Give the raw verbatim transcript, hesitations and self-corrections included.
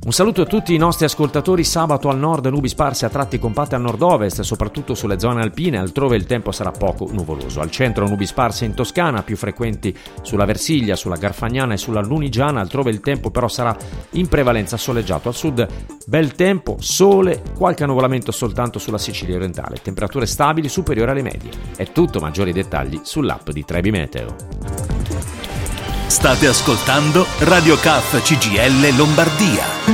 Un saluto a tutti i nostri ascoltatori. Sabato al nord nubi sparse a tratti compatte al nord-ovest, soprattutto sulle zone alpine, altrove il tempo sarà poco nuvoloso. Al centro nubi sparse in Toscana, più frequenti sulla Versilia, sulla Garfagnana e sulla Lunigiana, altrove il tempo però sarà in prevalenza soleggiato. Al sud bel tempo, sole, qualche annuvolamento soltanto sulla Sicilia orientale, temperature stabili superiori alle medie. È tutto, maggiori dettagli sull'app di Trebi Meteo. State ascoltando Radio K C G I L Lombardia.